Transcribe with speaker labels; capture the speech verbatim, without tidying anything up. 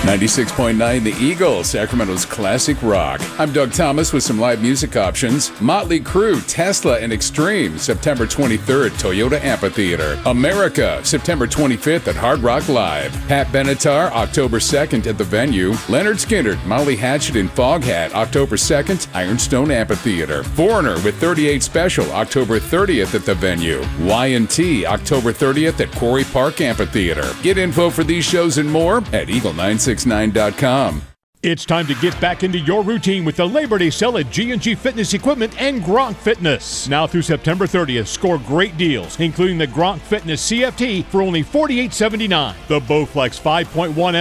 Speaker 1: ninety-six point nine The Eagle, Sacramento's classic rock. I'm Doug Thomas with some live music options. Motley Crue, Tesla, and Extreme, September twenty-third, Toyota Amphitheater. America, September twenty-fifth at Hard Rock Live. Pat Benatar, October second at the Venue. Leonard Skinner, Molly Hatchet, and Foghat, October second, Ironstone Amphitheater. Foreigner with thirty-eight Special, October thirtieth at the Venue. Y and T, October thirtieth at Quarry Park Amphitheater. Get info for these shows and more at eagle nine six nine dot com.
Speaker 2: It's time to get back into your routine with the Labor Day sale at G and G Fitness Equipment and Gronk Fitness. Now through September thirtieth, score great deals, including the Gronk Fitness C F T for only forty-eight seventy-nine. The Bowflex five point one